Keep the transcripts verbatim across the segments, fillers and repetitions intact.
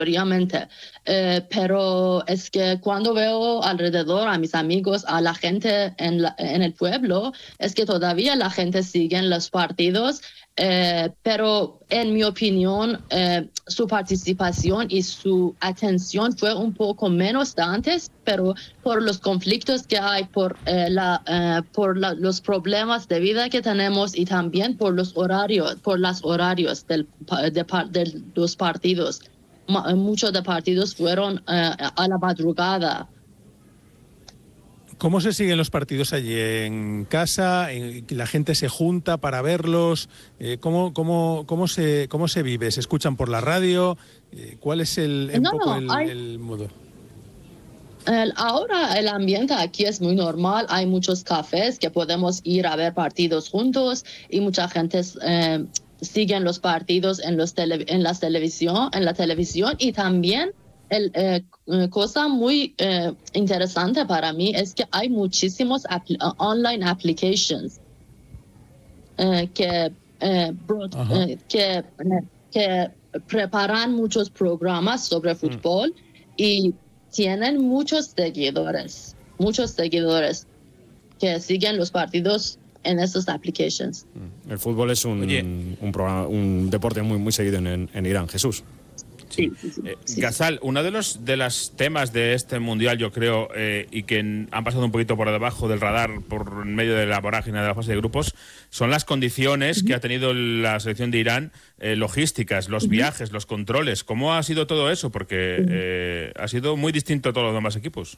fríamente. Eh, pero es que cuando veo alrededor a mis amigos, a la gente en, la, en el pueblo, es que todavía la gente sigue en los partidos, eh, pero en mi opinión, eh, su participación y su atención fue un poco menos de antes, pero por los conflictos que hay, por, eh, la, eh, por la, los problemas de vida que tenemos y también por los horarios, por los horarios del, de, de los partidos. Muchos de partidos fueron uh, a la madrugada. ¿Cómo se siguen los partidos allí en casa? ¿La gente se junta para verlos? ¿Cómo, cómo, cómo, se, cómo se vive? ¿Se escuchan por la radio? ¿Cuál es el, un no, poco no, el, hay, el modo? El, ahora el ambiente aquí es muy normal. Hay muchos cafés que podemos ir a ver partidos juntos y mucha gente eh, siguen los partidos en, los tele, en, las televisión, en la televisión y también el, eh, cosa muy eh, interesante para mí es que hay muchísimos apl uh, online applications eh, que, eh, broad, eh, que, que preparan muchos programas sobre fútbol mm. y tienen muchos seguidores, muchos seguidores que siguen los partidos en estas applications. El fútbol es un, un, programa, un deporte muy, muy seguido en, en Irán, Jesús. Sí, sí, sí, eh, sí. Ghazal, uno de los de los temas de este mundial, yo creo, eh, y que han pasado un poquito por debajo del radar, por en medio de la vorágine de la fase de grupos, son las condiciones uh-huh. que ha tenido la selección de Irán, eh, logísticas, los uh-huh. viajes, los controles. ¿Cómo ha sido todo eso? Porque uh-huh. eh, ha sido muy distinto a todos los demás equipos.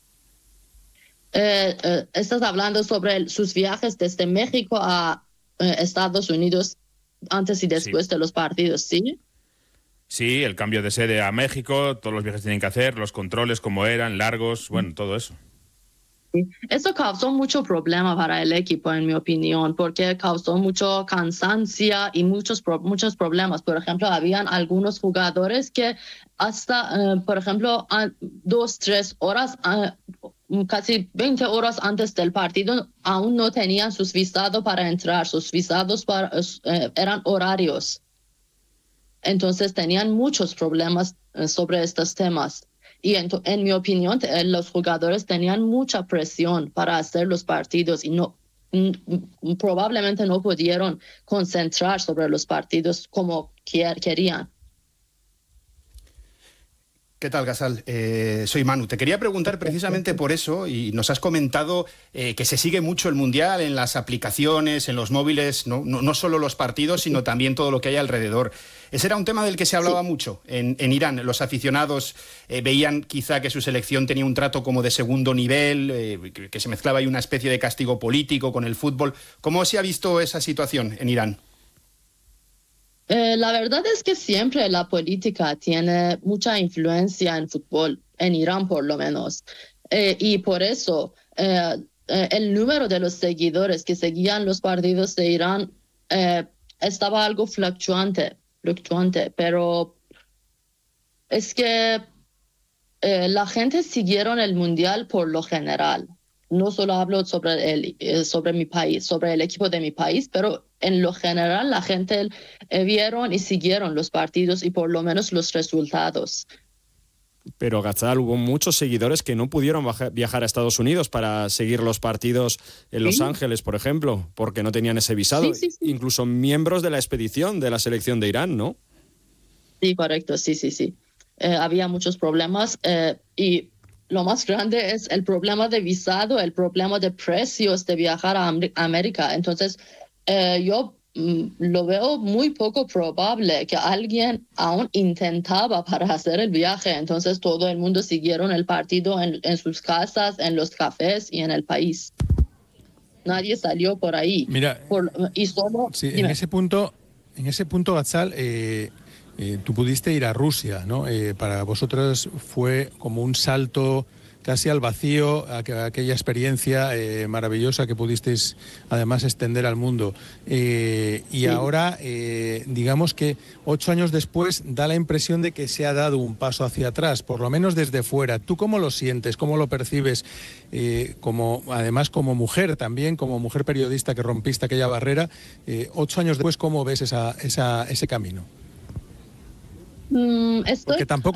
Eh, eh, estás hablando sobre el, sus viajes desde México a eh, Estados Unidos antes y después sí. de los partidos, ¿sí? Sí, el cambio de sede a México, todos los viajes tienen que hacer, los controles como eran, largos, bueno, todo eso. Sí. Eso causó mucho problema para el equipo, en mi opinión, porque causó mucho cansancio y muchos, muchos problemas. Por ejemplo, habían algunos jugadores que hasta, uh, por ejemplo, uh, dos, tres horas, uh, casi veinte horas antes del partido, aún no tenían sus visados para entrar. Sus visados para, uh, eran horarios. Entonces tenían muchos problemas sobre estos temas. Y en, en mi opinión, los jugadores tenían mucha presión para hacer los partidos y no probablemente no pudieron concentrar sobre los partidos como querían. ¿Qué tal, Ghazal? Eh, soy Manu. Te quería preguntar precisamente por eso, y nos has comentado eh, que se sigue mucho el Mundial en las aplicaciones, en los móviles, no, no, no solo los partidos, sino también todo lo que hay alrededor. Ese era un tema del que se hablaba sí. mucho en, en Irán. Los aficionados eh, veían quizá que su selección tenía un trato como de segundo nivel, eh, que, que se mezclaba ahí una especie de castigo político con el fútbol. ¿Cómo se ha visto esa situación en Irán? Eh, la verdad es que siempre la política tiene mucha influencia en fútbol, en Irán por lo menos. Eh, y por eso eh, eh, el número de los seguidores que seguían los partidos de Irán eh, estaba algo fluctuante, fluctuante, pero es que eh, la gente siguieron el mundial por lo general. No solo hablo sobre, el, eh, sobre mi país, sobre el equipo de mi país, pero en lo general la gente eh, vieron y siguieron los partidos y por lo menos los resultados. Pero, Ghazal, hubo muchos seguidores que no pudieron viajar a Estados Unidos para seguir los partidos en Los ¿Sí? Ángeles, por ejemplo, porque no tenían ese visado. Sí, sí, sí. Incluso miembros de la expedición de la selección de Irán, ¿no? Sí, correcto, sí, sí, sí. Eh, había muchos problemas eh, y lo más grande es el problema de visado, el problema de precios de viajar a América. Entonces, eh, yo mm, lo veo muy poco probable que alguien aún intentaba para hacer el viaje. Entonces, todo el mundo siguieron el partido en, en sus casas, en los cafés y en el país. Nadie salió por ahí. Mira, por, y solo, sí, en ese punto, en ese punto, Ghazal, eh, Eh, tú pudiste ir a Rusia, ¿no? Eh, para vosotros fue como un salto casi al vacío, a que, a aquella experiencia eh, maravillosa que pudisteis además extender al mundo. Eh, y sí. ahora, eh, digamos que ocho años después, da la impresión de que se ha dado un paso hacia atrás, por lo menos desde fuera. ¿Tú cómo lo sientes? ¿Cómo lo percibes? Eh, como, además, como mujer también, como mujer periodista que rompiste aquella barrera, eh, ocho años después, ¿cómo ves esa, esa, ese camino? Mm, estoy, Porque tampoco